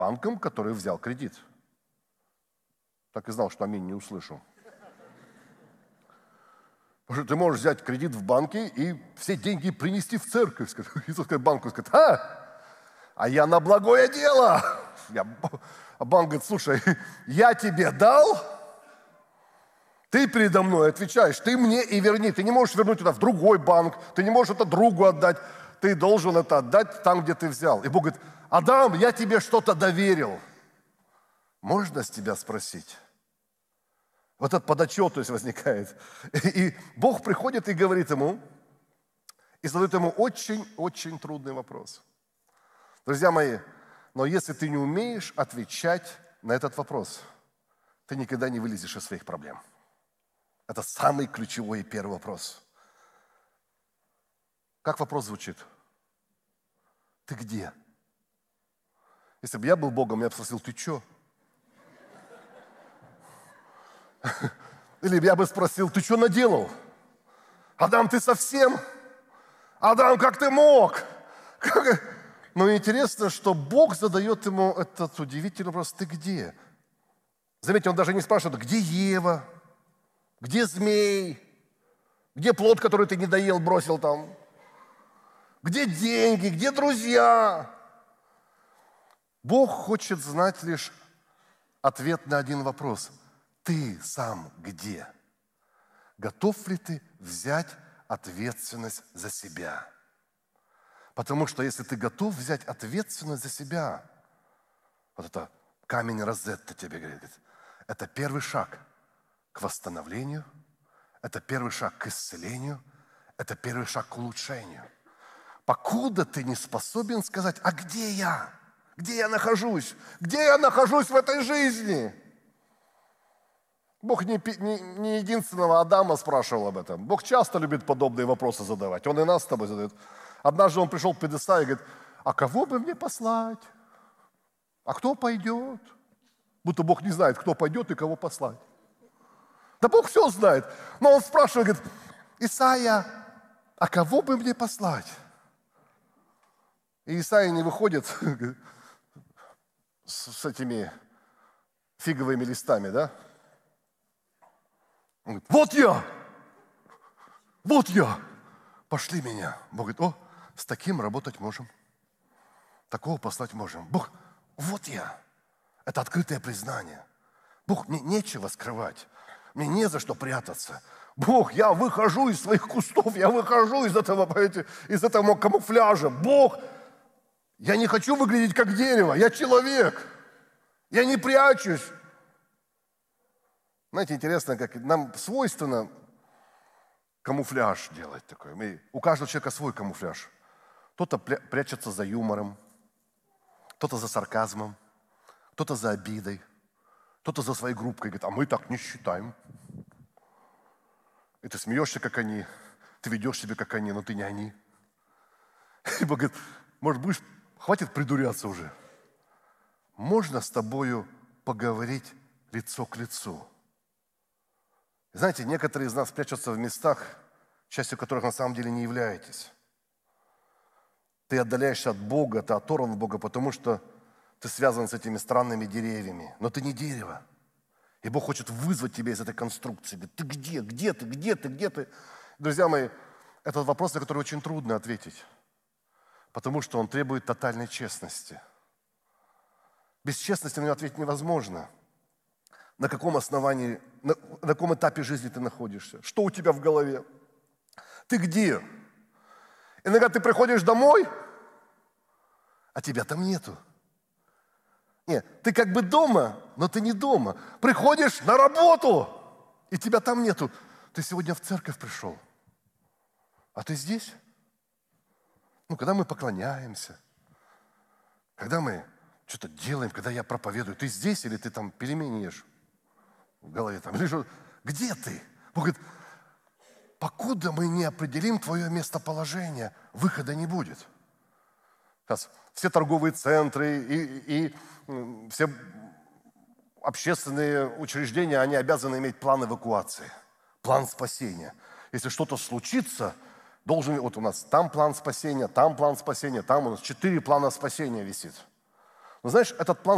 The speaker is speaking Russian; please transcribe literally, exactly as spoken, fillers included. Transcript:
Банком, который взял кредит. Так и знал, что аминь не услышу. Потому что ты можешь взять кредит в банке и все деньги принести в церковь. И тут банку сказать, а, а я на благое дело. Я, а банк говорит, слушай, я тебе дал, ты передо мной отвечаешь, ты мне и верни. Ты не можешь вернуть это в другой банк, ты не можешь это другу отдать. Ты должен это отдать там, где ты взял. И Бог говорит, Адам, я тебе что-то доверил. Можно с тебя спросить? Вот этот подотчет, то есть, возникает. И Бог приходит и говорит ему, и задает ему очень-очень трудный вопрос. Друзья мои, но если ты не умеешь отвечать на этот вопрос, ты никогда не вылезешь из своих проблем. Это самый ключевой и первый вопрос. Как вопрос звучит? Ты где? Если бы я был Богом, я бы спросил, ты что? Или я бы спросил, ты что наделал? Адам, ты совсем? Адам, как ты мог? Как... Но интересно, что Бог задает ему этот удивительный вопрос, ты где? Заметьте, он даже не спрашивает, где Ева? Где змей? Где плод, который ты не доел, бросил там? Где деньги? Где друзья? Бог хочет знать лишь ответ на один вопрос. Ты сам где? Готов ли ты взять ответственность за себя? Потому что если ты готов взять ответственность за себя, вот это камень Розетта тебе говорит, это первый шаг к восстановлению, это первый шаг к исцелению, это первый шаг к улучшению. Покуда ты не способен сказать, а где я? Где я нахожусь? Где я нахожусь в этой жизни? Бог не, не, не единственного Адама спрашивал об этом. Бог часто любит подобные вопросы задавать. Он и нас с тобой задает. Однажды он пришел к Педеса и говорит, а кого бы мне послать? А кто пойдет? Будто Бог не знает, кто пойдет и кого послать. Да Бог все знает. Но он спрашивает, говорит, Исайя, а кого бы мне послать? И Исайя не выходит с этими фиговыми листами, да? Он говорит, вот я! Вот я! Пошли меня. Бог говорит, о, с таким работать можем. Такого послать можем. Бог, вот я. Это открытое признание. Бог, мне нечего скрывать. Мне не за что прятаться. Бог, я выхожу из своих кустов, я выхожу из этого, из этого камуфляжа. Бог, я не хочу выглядеть как дерево, я человек. Я не прячусь. Знаете, интересно, как нам свойственно камуфляж делать такой. Мы, у каждого человека свой камуфляж. Кто-то прячется за юмором, кто-то за сарказмом, кто-то за обидой, кто-то за своей группкой. Говорит, а мы так не считаем. И ты смеешься, как они, ты ведешь себя, как они, но ты не они. И Бог говорит, может, будешь, хватит придуряться уже. Можно с тобою поговорить лицо к лицу. Знаете, некоторые из нас прячутся в местах, частью которых на самом деле не являетесь. Ты отдаляешься от Бога, ты оторван от Бога, потому что ты связан с этими странными деревьями. Но ты не дерево. И Бог хочет вызвать тебя из этой конструкции. Говорит, ты где? Где ты? Где ты? Где ты? Друзья мои, это вопрос, на который очень трудно ответить. Потому что он требует тотальной честности. Без честности на него ответить невозможно. На каком основании, на, на каком этапе жизни ты находишься? Что у тебя в голове? Ты где? Иногда ты приходишь домой, а тебя там нету. Нет, ты как бы дома, но ты не дома. Приходишь на работу, и тебя там нету. Ты сегодня в церковь пришел, а ты здесь? Ну, когда мы поклоняемся, когда мы что-то делаем, когда я проповедую, ты здесь или ты там пельмени ешь в голове там? Или что? Где ты? Бог говорит, покуда мы не определим твое местоположение, выхода не будет. Сейчас все торговые центры и, и все общественные учреждения, они обязаны иметь план эвакуации, план спасения. Если что-то случится, должен, вот у нас там план спасения, там план спасения, там у нас четыре плана спасения висит. Но знаешь, этот план